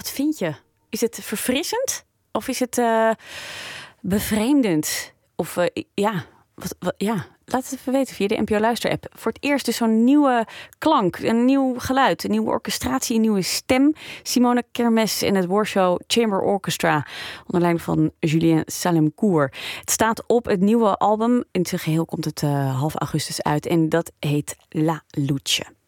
Wat vind je? Is het verfrissend? Of is het bevreemdend? Of laat het even weten via de NPO Luister-app. Voor het eerst dus zo'n nieuwe klank, een nieuw geluid, een nieuwe orchestratie, een nieuwe stem. Simone Kermes en het Warsaw Chamber Orchestra onder leiding van Julien Salemcourt. Het staat op het nieuwe album. In zijn geheel komt het half augustus uit en dat heet La Luce.